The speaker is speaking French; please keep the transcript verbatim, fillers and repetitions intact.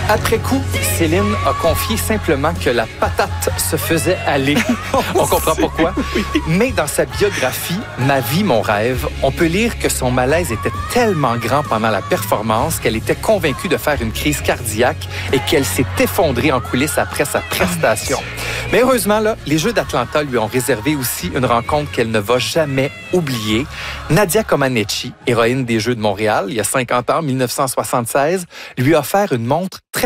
Après coup, Céline a confié simplement que la patate se faisait aller. On comprend pourquoi. Mais dans sa biographie, Ma vie, mon rêve, on peut lire que son malaise était tellement grand pendant la performance qu'elle était convaincue de faire une crise cardiaque et qu'elle s'est effondrée en coulisses après sa prestation. Mais heureusement, là, les Jeux d'Atlanta lui ont réservé aussi une rencontre qu'elle ne va jamais oublier. Nadia Comaneci, héroïne des Jeux de Montréal, il y a cinquante ans, mille neuf cent soixante-seize, lui a offert une montre très